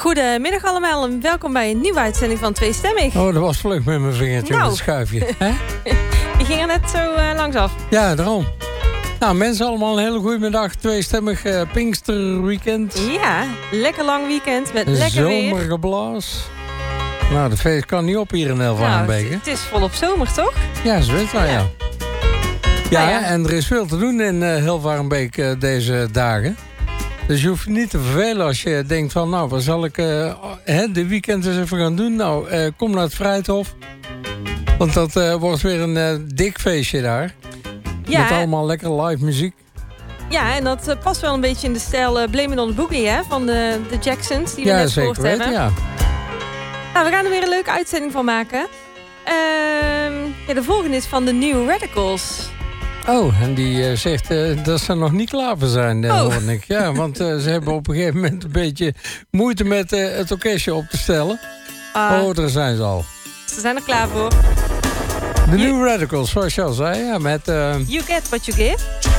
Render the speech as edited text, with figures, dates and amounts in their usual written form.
Goedemiddag allemaal en welkom bij een nieuwe uitzending van Tweestemmig. Oh, dat was vlug met mijn vingertje op het schuifje. Die ging er net zo langs af. Ja, daarom. Nou, mensen allemaal een hele goede middag. Tweestemmig Pinksterweekend. Ja, lekker lang weekend met lekker weer. Zomergeblaas. Nou, de feest kan niet op hier in Hilvarenbeek. Het is volop zomer, toch? Ja, zo weet wel, ja. Ja, Ja, en er is veel te doen in Hilvarenbeek deze dagen. Dus je hoeft je niet te vervelen als je denkt van... nou, wat zal ik de weekend eens even gaan doen? Nou, kom naar het Vrijthof. Want dat wordt weer een dik feestje daar. Ja, met allemaal lekker live muziek. Ja, en dat past wel een beetje in de stijl Blame It on the Boogie, hè? Van de Jacksons die we net gehoord hebben. Ja, Nou, we gaan er weer een leuke uitzending van maken. De volgende is van de New Radicals. Oh, en die zegt dat ze nog niet klaar voor zijn, hoor ik. Ja, want ze hebben op een gegeven moment een beetje moeite met het orkestje op te stellen. Daar zijn ze al. Ze zijn er klaar voor. De New Radicals, zoals je al zei. Ja, met You Get What You Give.